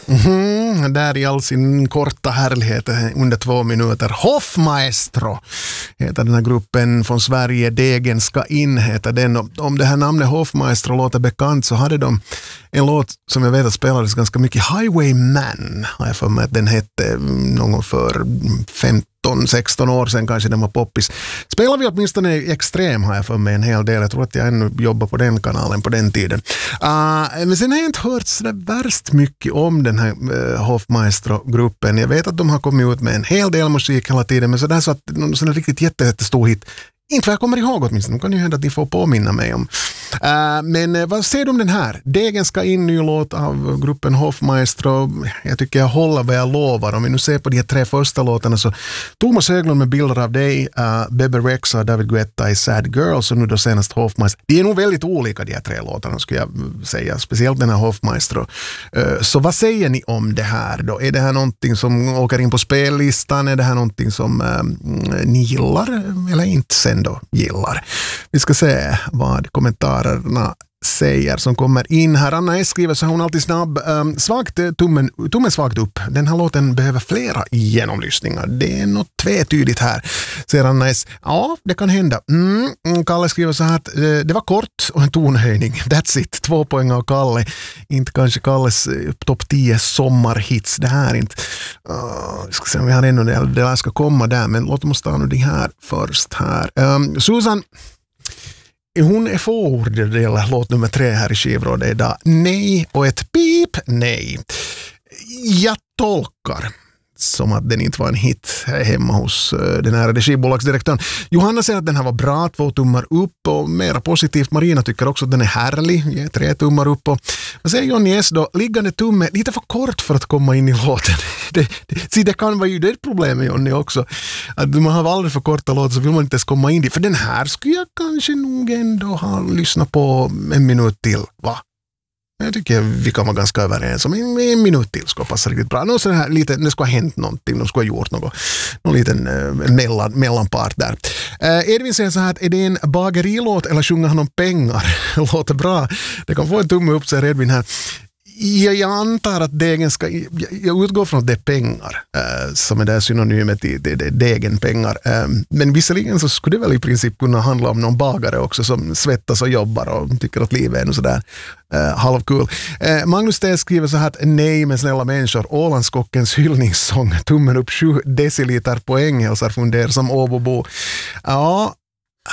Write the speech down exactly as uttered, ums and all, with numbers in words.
Mm, där i all sin korta härlighet under två minuter. Hofmaestro heter den här gruppen från Sverige. Degen ska in heter den. Och om det här namnet Hofmaestro låter bekant så hade de en låt som jag vet att spelades ganska mycket. Highwayman har jag för mig att den hette någon för femton sexton år sedan kanske den var poppis. Spelar vi åtminstone Extrem har jag för mig en hel del. Jag tror att jag ännu jobbar på den kanalen på den tiden. Uh, men sen har jag inte hört så där värst mycket om den här uh, Hofmaestro-gruppen. Jag vet att de har kommit ut med en hel del musik hela tiden, men så där så att någon sån riktigt jättestor hit inte vad jag kommer ihåg åtminstone. De kan ju hända att de får påminna mig om. Uh, men uh, vad säger du om den här? Degen ska in ny låt av gruppen Hofmaestro. Jag tycker jag håller vad jag lovar. Om vi nu ser på de här tre första låtarna så Thomas Höglund med Bilder av dig, uh, Bebe Rexha och David Guetta i Sad Girls och nu då senast Hofmaestro. De är nog väldigt olika de här tre låtarna skulle jag säga. Speciellt den här Hofmaestro. Uh, så vad säger ni om det här då? Är det här någonting som åker in på spellistan? Är det här någonting som uh, ni gillar eller inte sen då gillar? Vi ska se vad kommentarerna säger som kommer in här. Anna S skriver så hon alltid snabb. Um, svagt, tummen, tummen svagt upp. Den här låten behöver flera genomlyssningar. Det är något tvetydigt här. Säger Anna S. Ja, det kan hända. Mm. Kalle skriver så här att uh, det var kort och en tonhöjning. That's it. Två poäng av Kalle. Inte kanske Kalles uh, topp tio sommarhits. Det här är inte. Uh, ska se om vi har ännu det. Det ska komma där. Men låt oss ta nu det här först här. Um, Susan hon är förord det gäller låt nummer tre här i skivrådet idag. Nej och ett pip, nej. Jag tolkar som att den inte var en hit hemma hos den här skivbolagsdirektören. Johanna säger att den här var bra, två tummar upp och mera positivt. Marina tycker också att den är härlig, ger tre tummar upp. Och vad säger Johnny S då? Liggande tumme, lite för kort för att komma in i låten. Det, det, så det kan vara ju det problem med Johnny också. Att man har aldrig för korta låtar så vill man inte ens komma in i. För den här skulle jag kanske nog ändå ha lyssnat på en minut till, va? Jag tycker vi kan vara ganska överens om en, en minut till ska passa riktigt bra. Nå, så här lite, det ska ha hänt någonting, de ska ha gjort något, någon liten eh, mellan, mellanpart där. Eh, Edvin säger så här att är det en bagerilåt eller sjunger han om pengar? Låter bra. Det kan få en tumme upp, säger Edvin här. Jag, jag antar att degen ska, jag, jag utgår från att det är pengar eh, som är det synonymet till det, det, degen pengar. Eh, men visserligen så skulle det väl i princip kunna handla om någon bagare också som svettas och jobbar och tycker att livet är nog sådär eh, halvkul. Eh, Magnus T skriver så här att nej men snälla människor, Ålandskockens hyllningssång, tummen upp sju deciliter poäng hälsar funderar som Åbobo. Ja,